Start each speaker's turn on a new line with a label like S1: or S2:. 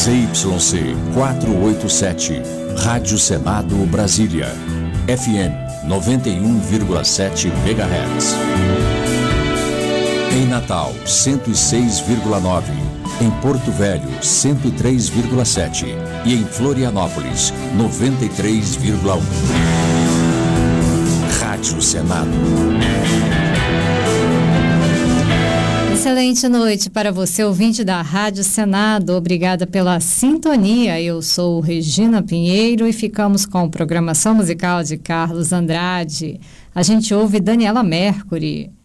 S1: ZYC 487, Rádio Senado Brasília, FM 91,7 MHz. Em Natal, 106,9. Em Porto Velho, 103,7. E em Florianópolis, 93,1. Rádio Senado.
S2: Excelente noite para você, ouvinte da Rádio Senado. Obrigada pela sintonia. Eu sou Regina Pinheiro e ficamos com programação musical de Carlos Andrade. A gente ouve Daniela Mercury.